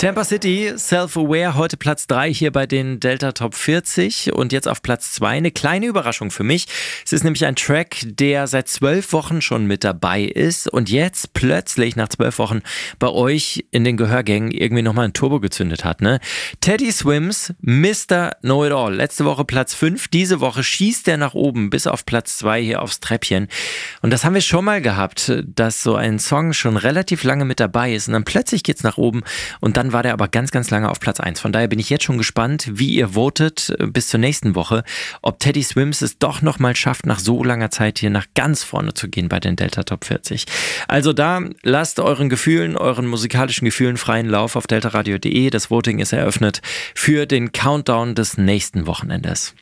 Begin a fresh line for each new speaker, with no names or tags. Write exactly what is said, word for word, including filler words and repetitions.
Tampa City, Self-Aware, heute Platz drei hier bei den Delta Top vierzig und jetzt auf Platz zwei eine kleine Überraschung für mich. Es ist nämlich ein Track, der seit zwölf Wochen schon mit dabei ist und jetzt plötzlich nach zwölf Wochen bei euch in den Gehörgängen irgendwie nochmal ein Turbo gezündet hat. Ne? Teddy Swims, Mister Know-It-All, letzte Woche Platz fünf, diese Woche schießt er nach oben bis auf Platz zwei hier aufs Treppchen. Und das haben wir schon mal gehabt, dass so ein Song schon relativ lange mit dabei ist und dann plötzlich geht's nach oben und dann war der aber ganz, ganz lange auf Platz eins. Von daher bin ich jetzt schon gespannt, wie ihr votet bis zur nächsten Woche, ob Teddy Swims es doch nochmal schafft, nach so langer Zeit hier nach ganz vorne zu gehen bei den Delta Top vierzig. Also da lasst euren Gefühlen, euren musikalischen Gefühlen freien Lauf auf deltaradio punkt de. Das Voting ist eröffnet für den Countdown des nächsten Wochenendes.